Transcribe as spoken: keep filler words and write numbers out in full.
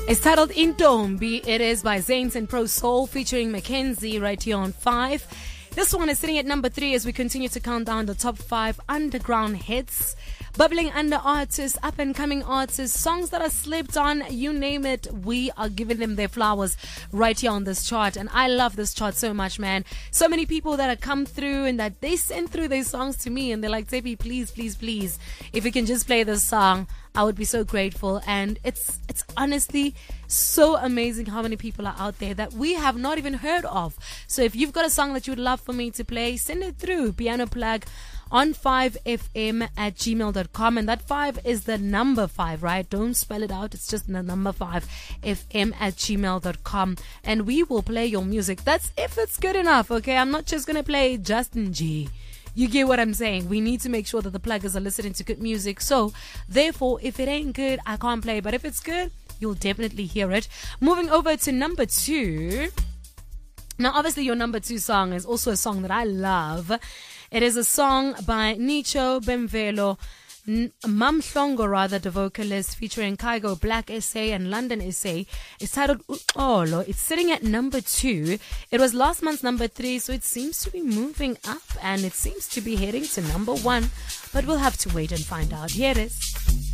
It's titled Intombi. It is by Zanes and Pro Soul featuring Mackenzie right here on five. This one is sitting at number three as we continue to count down the top five underground hits. Bubbling under artists, up and coming artists, songs that are slept on, you name it, we are giving them their flowers right here on this chart. And I love this chart so much, man. So many people that have come through and that they send through their songs to me and they're like, Tepi, please, please, please, if you can just play this song, I would be so grateful. And it's it's honestly so amazing how many people are out there that we have not even heard of. So if you've got a song that you would love for me to play, send it through Piano Plug on five f m at gmail dot com. And that five is the number five, right? Don't spell it out. It's just the number five, fm at gmail dot com. And we will play your music. That's if it's good enough, okay? I'm not just going to play Justin G. You get what I'm saying? We need to make sure that the pluggers are listening to good music. So, therefore, if it ain't good, I can't play. But if it's good, you'll definitely hear it. Moving over to number two. Now, obviously, your number two song is also a song that I love. It is a song by Nicho Bemvelo, Mamhlongo rather, the vocalist, featuring Kygo, Black S A and London S A. It's titled Uxolo. It's sitting at number two. It was last month's number three, so it seems to be moving up and it seems to be heading to number one. But we'll have to wait and find out. Here it is.